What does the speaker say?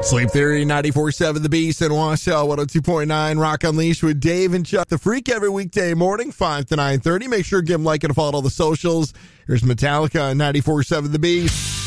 Sleep Theory 94.7 The Beast and Washoe 102.9 Rock Unleashed with Dave and Chuck the Freak every weekday morning 5 to 9:30. Make sure to give them a like and a follow on all the socials. Here's Metallica on 94.7 The Beast.